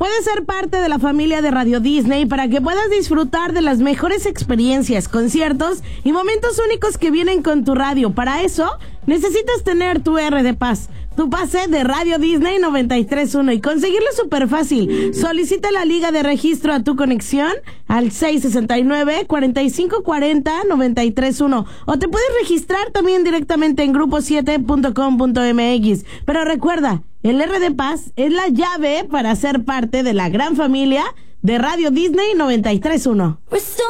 Puedes ser parte de la familia de Radio Disney para que puedas disfrutar de las mejores experiencias, conciertos y momentos únicos que vienen con tu radio. Para eso, necesitas tener tu R de Paz, tu pase de Radio Disney 93.1 y conseguirlo súper fácil. Solicita la liga de registro a tu conexión al 669-4540-93.1 o te puedes registrar también directamente en grupo7.com.mx. Pero recuerda, el R de Paz es la llave para ser parte de la gran familia de Radio Disney 93.1.